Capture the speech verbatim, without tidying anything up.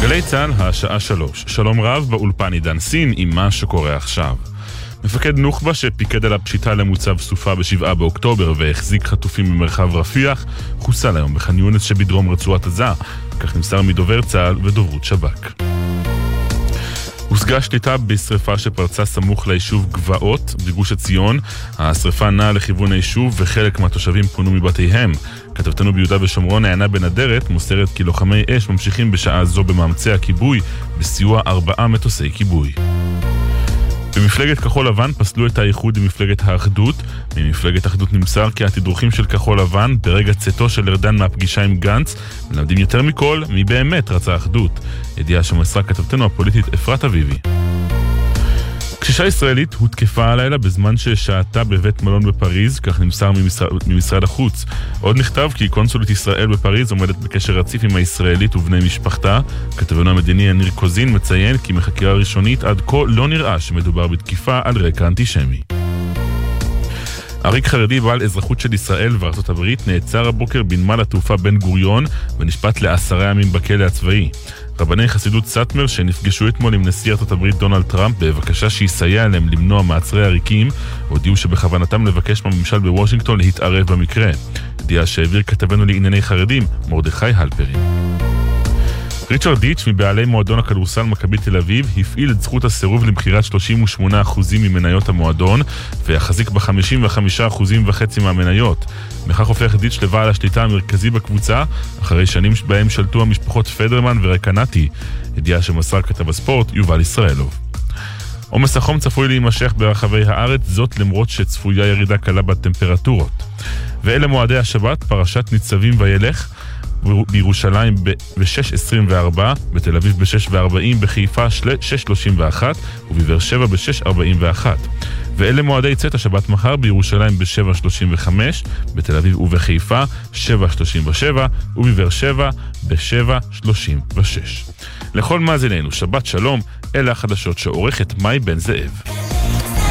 גלי צה"ל, השעה שלוש. שלום רב, באולפן עידן סין עם מה שקורה עכשיו. מפקד נוח'בה שפיקד על הפשיטה למוצב סופה בשבעה באוקטובר והחזיק חטופים במרחב רפיח, חוסל היום בח'אן יונס שבדרום רצועת עזה. כך נמסר מדובר צה"ל ודוברות שב"כ. הושגה שליטה בשריפה שפרצה סמוך ליישוב גבעות בגוש עציון. השריפה נעה לכיוון היישוב וחלק מהתושבים פונו מבתיהם. כתבתנו ביהודה ושומרון העיינה בנדרת מוסרת כי לוחמי אש ממשיכים בשעה זו במאמצי הכיבוי בסיוע ארבעה מטוסי כיבוי. במפלגת כחול לבן פסלו את האיחוד עם מפלגת האחדות. ממפלגת האחדות נמסר כי התדרוכים של כחול לבן ברגע צאתו של ארדן מהפגישה עם גנץ מלמדים יותר מכל מי באמת רצה אחדות. ידיעה שמסרה כתבתנו הפוליטית אפרת אביבי. קשישה ישראלית הותקפה הלילה בזמן ששהתה בבית מלון בפריז, כך נמסר ממשרד, ממשרד החוץ. עוד נכתב כי קונסולית ישראל בפריז עומדת בקשר רציף עם הישראלית ובני משפחתה. כתבנו המדיני יניר קוזין מציין כי מחקירה ראשונית עד כה לא נראה שמדובר בתקיפה על רקע אנטישמי. עריק חרדי בעל אזרחות של ישראל וארצות הברית נעצר הבוקר בנמל התעופה בן גוריון ונשפט לעשרה ימים בכלא הצבאי. רבני חסידות סאטמר שנפגשו אתמול עם נשיא ארצות הברית דונלד טראמפ בבקשה שיסייע להם למנוע מעצרי עריקים, הודיעו שבכוונתם לבקש מהממשל בוושינגטון להתערב במקרה. ידיעה שהעביר כתבנו לענייני חרדים מרדכי הלפרין. ריצ'רד דיץ' מבעלי מועדון הכדורסל מכבי תל אביב הפעיל את זכות הסירוב למכירת שלושים ושמונה אחוז ממניות המועדון ויחזיק ב-חמישים וחמישה אחוז וחצי מהמניות. בכך הופך דיץ' לבעל השליטה המרכזי בקבוצה אחרי שנים שבהם שלטו המשפחות פדרמן ורקנטי. ידיעה שמסר כתב הספורט יובל ישראלוב. עומס החום צפוי להימשך ברחבי הארץ, זאת למרות שצפויה ירידה קלה בטמפרטורות. ואלה מועדי השבת, פרשת ניצבים וילך בירושלים ב-שש עשרים וארבע, בתל אביב ב-שש וארבעים, בחיפה שש שלושים ואחת ובבאר שבע ב-שש ארבעים ואחת. ואלה מועדי צאת השבת מחר בירושלים ב-שבע שלושים וחמש, בתל אביב ובחיפה שבע שלושים ושבע ובבאר שבע ב-שבע שלושים ושש. לכל מאזיננו שבת שלום, אלה החדשות שעורכת מאי בן זאב.